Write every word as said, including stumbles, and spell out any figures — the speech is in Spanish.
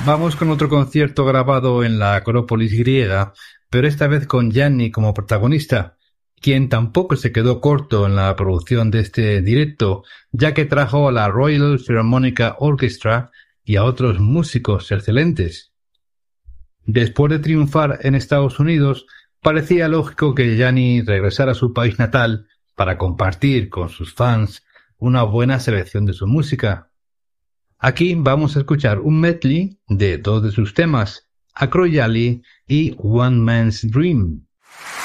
Vamos con otro concierto grabado en la Acrópolis griega, pero esta vez con Gianni como protagonista, quien tampoco se quedó corto en la producción de este directo, ya que trajo a la Royal Philharmonic Orchestra y a otros músicos excelentes. Después de triunfar en Estados Unidos, parecía lógico que Gianni regresara a su país natal para compartir con sus fans una buena selección de su música. Aquí vamos a escuchar un medley de dos de sus temas, Acroyali y One Man's Dream.